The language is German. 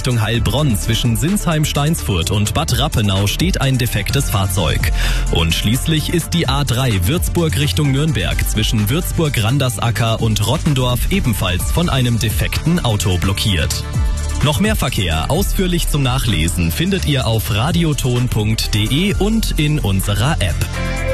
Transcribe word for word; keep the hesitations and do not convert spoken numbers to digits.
Richtung Heilbronn zwischen Sinsheim-Steinsfurt und Bad Rappenau steht ein defektes Fahrzeug. Und schließlich ist die A drei Würzburg Richtung Nürnberg zwischen Würzburg-Randersacker und Rottendorf ebenfalls von einem defekten Auto blockiert. Noch mehr Verkehr ausführlich zum Nachlesen findet ihr auf radioton punkt de und in unserer App.